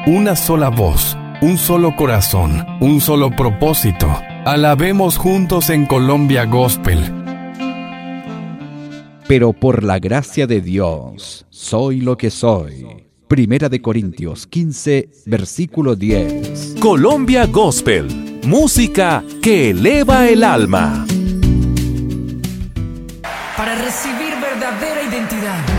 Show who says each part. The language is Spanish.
Speaker 1: una sola voz, un solo corazón, un solo propósito. Alabemos juntos en Colombia Gospel.
Speaker 2: Pero por la gracia de Dios, soy lo que soy. Primera de Corintios 15, versículo 10.
Speaker 3: Colombia Gospel, música que eleva el alma.
Speaker 4: Para recibir verdadera identidad.